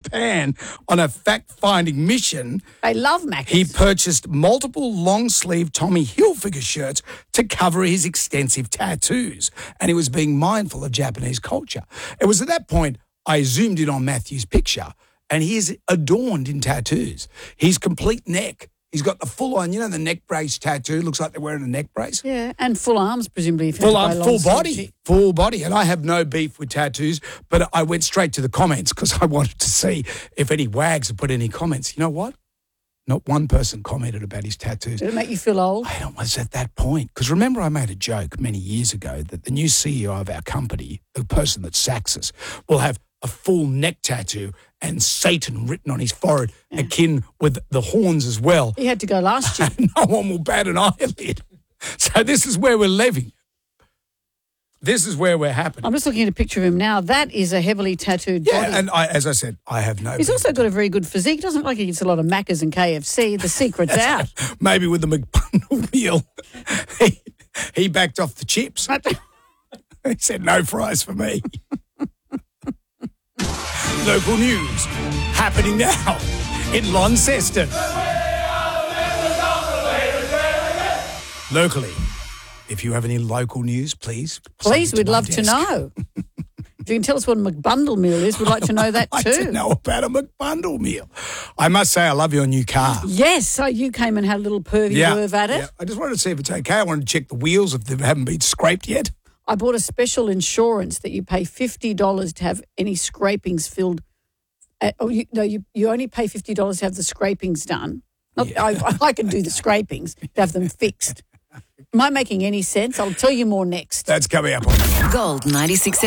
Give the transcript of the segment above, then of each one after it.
Japan on a fact-finding mission. They love Macca's. He purchased multiple long-sleeve Tommy Hilfiger shirts to cover his extensive tattoos, and he was being mindful of Japanese culture. It was at that point I zoomed in on Matthew's picture, and he is adorned in tattoos. His complete neck. He's got the full-on, the neck brace tattoo. Looks like they're wearing a neck brace. Yeah, and full arms, presumably. Full body. And I have no beef with tattoos, but I went straight to the comments because I wanted to see if any wags had put any comments. You know what? Not one person commented about his tattoos. Did it make you feel old? I was at that point. Because remember I made a joke many years ago that the new CEO of our company, the person that sacks us, will have a full neck tattoo and Satan written on his forehead, akin with the horns as well. He had to go last year. No one will bat an eyelid. So this is where we're living. This is where we're happening. I'm just looking at a picture of him now. That is a heavily tattooed body. Yeah, and as I said, I have no... He's also got a very good physique. Doesn't look like he eats a lot of Macca's and KFC. The secret's out. Maybe with the McBundle meal, he backed off the chips. He said, no fries for me. Local news happening now in Launceston. Locally, if you have any local news, please. Please, we'd love to know. If you can tell us what a McBundle meal is, we'd like to know that too. I'd like to know about a McBundle meal. I must say, I love your new car. Yes, so you came and had a little pervy at it. Yeah. I just wanted to see if it's okay. I wanted to check the wheels if they haven't been scraped yet. I bought a special insurance that you pay $50 to have any scrapings filled. You only pay $50 to have the scrapings done. I can do the scrapings to have them fixed. Am I making any sense? I'll tell you more next. That's coming up on Gold 96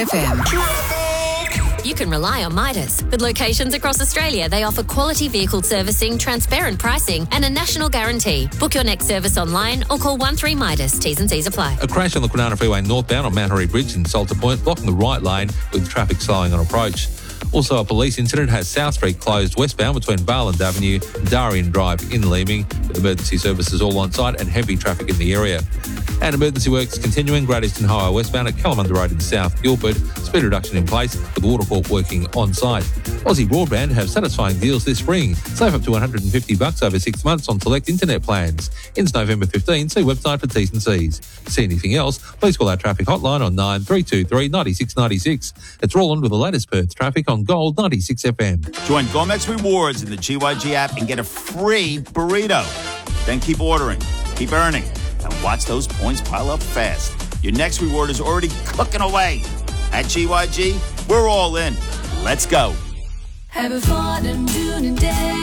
FM. You can rely on Midas. With locations across Australia, they offer quality vehicle servicing, transparent pricing and a national guarantee. Book your next service online or call 13 Midas. T's and C's apply. A crash on the Kwinana Freeway northbound on Mount Horry Bridge in Salter Point, blocking the right lane with traffic slowing on approach. Also, a police incident has South Street closed westbound between Barland Avenue and Darien Drive in Leeming, with emergency services all on site and heavy traffic in the area. And emergency works continuing Great Eastern Highway westbound at Kalamunda Road in South Guildford. Speed reduction in place with Watercorp working on site. Aussie Broadband have satisfying deals this spring. Save up to $150 over 6 months on select internet plans. Ends November 15. See website for T's and C's. See anything else? Please call our traffic hotline on 9323 9696. It's Roland with the latest Perth traffic on Gold 96 FM. Join Gomex Rewards in the GYG app and get a free burrito. Then keep ordering, keep earning, and watch those points pile up fast. Your next reward is already cooking away. At GYG, we're all in. Let's go. Have a Ford and Doonan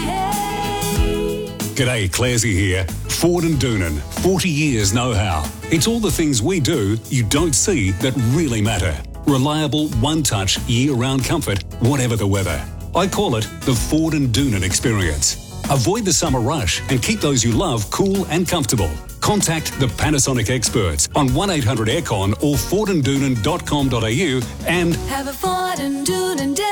day. G'day, Clarsey here. Ford and Doonan, 40 years know-how. It's all the things we do you don't see that really matter. Reliable, one-touch, year-round comfort, whatever the weather. I call it the Ford and Doonan experience. Avoid the summer rush and keep those you love cool and comfortable. Contact the Panasonic experts on 1800-AIRCON or fordanddoonan.com.au and have a Ford and Doonan day.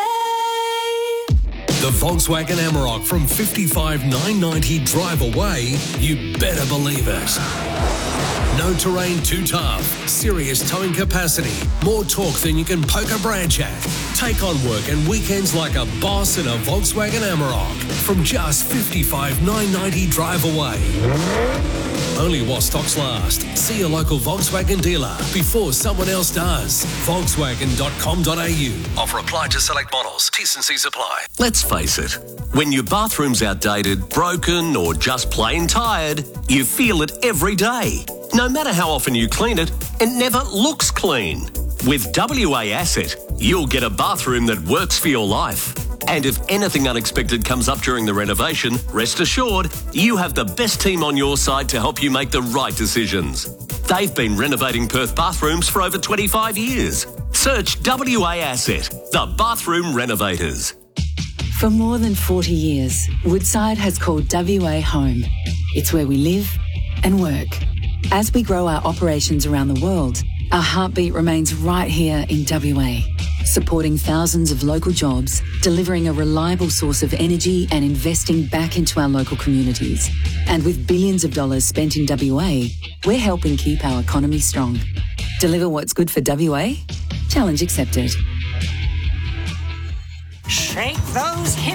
The Volkswagen Amarok from 55,990 drive away, you better believe it. No terrain too tough, serious towing capacity, more torque than you can poke a branch at. Take on work and weekends like a boss in a Volkswagen Amarok from just 55,990 drive away. Only while stocks last. See your local Volkswagen dealer before someone else does. Volkswagen.com.au. Offer applied to select models. T's and C's apply. Let's face it, when your bathroom's outdated, broken or just plain tired, you feel it every day. No matter how often you clean it, it never looks clean. With WA Asset, you'll get a bathroom that works for your life. And if anything unexpected comes up during the renovation, rest assured, you have the best team on your side to help you make the right decisions. They've been renovating Perth bathrooms for over 25 years. Search WA Asset, the bathroom renovators. For more than 40 years, Woodside has called WA home. It's where we live and work. As we grow our operations around the world, our heartbeat remains right here in WA, supporting thousands of local jobs, delivering a reliable source of energy and investing back into our local communities. And with billions of dollars spent in WA, we're helping keep our economy strong. Deliver what's good for WA? Challenge accepted. Shake those hips.